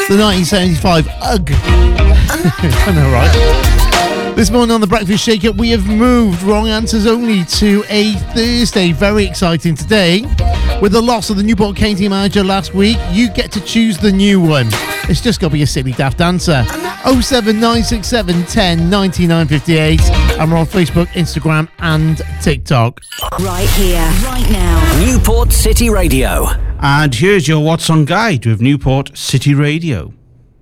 The 1975 UGG. I know, right? This morning on the Breakfast Shake-Up, we have moved Wrong Answers Only to a Thursday. Very exciting today. With the loss of the Newport Katie manager last week, you get to choose the new one. It's just got to be a silly daft answer. 07967 10 99 58. And we're on Facebook, Instagram and TikTok. Right here, right now. Newport City Radio. And here's your What's On Guide with Newport City Radio.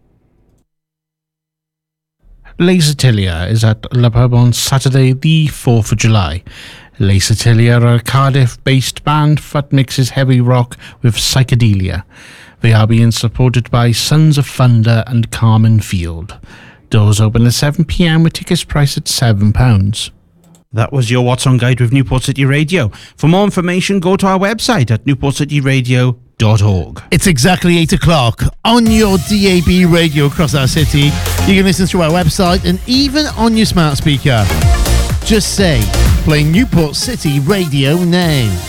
Les Atelier is at Le Pub on Saturday the 4th of July. Les Atelier are a Cardiff-based band that mixes heavy rock with psychedelia. They are being supported by Sons of Thunder and Carmen Field. Doors open at 7 p.m. with tickets priced at £7. That was your What's On Guide with Newport City Radio. For more information, go to our website at newportcityradio.org. It's exactly 8 o'clock on your DAB radio across our city. You can listen through our website and even on your smart speaker. Just say, play Newport City Radio now.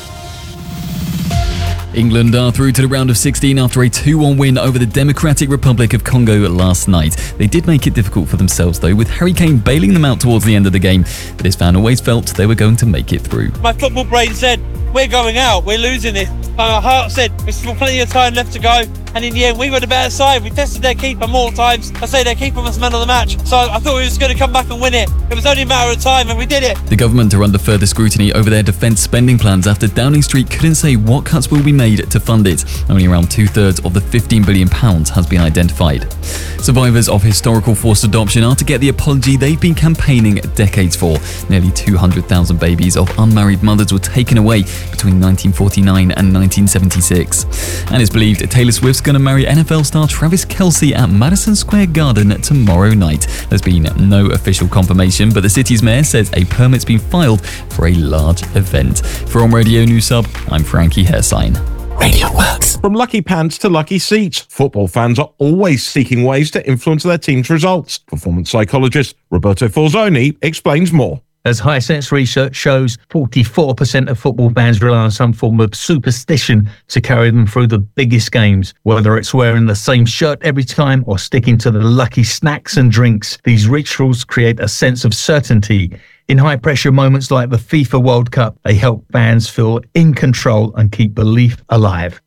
England are through to the round of 16 after a 2-1 win over the Democratic Republic of Congo last night. They did make it difficult for themselves though, with Harry Kane bailing them out towards the end of the game, but his fan always felt they were going to make it through. My football brain said, we're going out, we're losing it. My heart said, there's still plenty of time left to go. And in the end, we were the better side. We tested their keeper more times. I say their keeper was man of the match. So I thought we were just going to come back and win it. It was only a matter of time and we did it. The government are under further scrutiny over their defence spending plans after Downing Street couldn't say what cuts will be made to fund it. Only around 2/3 of the £15 billion has been identified. Survivors of historical forced adoption are to get the apology they've been campaigning decades for. Nearly 200,000 babies of unmarried mothers were taken away between 1949 and 1976. And it's believed Taylor Swift's going to marry NFL star Travis Kelce at Madison Square Garden tomorrow night. There's been no official confirmation, but the city's mayor says a permit's been filed for a large event. For On Radio News Sub, I'm Frankie Hairsign. Radio works. From lucky pants to lucky seats, football fans are always seeking ways to influence their team's results. Performance psychologist Roberto Falzoni explains more. As Hisense research shows, 44% of football fans rely on some form of superstition to carry them through the biggest games. Whether it's wearing the same shirt every time or sticking to the lucky snacks and drinks, these rituals create a sense of certainty. In high-pressure moments like the FIFA World Cup, they help fans feel in control and keep belief alive.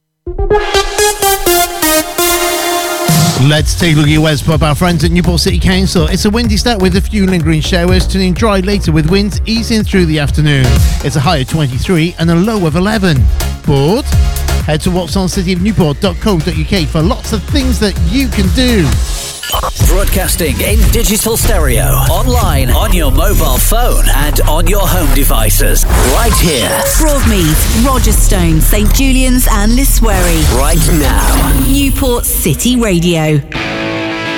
Let's take a look at your weather spot, our friends at Newport City Council. It's a windy start with a few lingering showers, turning dry later with winds easing through the afternoon. It's a high of 23 and a low of 11. Bored? Head to whatsoncityofnewport.co.uk for lots of things that you can do. Broadcasting in digital stereo, online, on your mobile phone and on your home devices. Right here. Broadmead, Rogerstone, St Julian's and Liswery. Right now. Newport City Radio.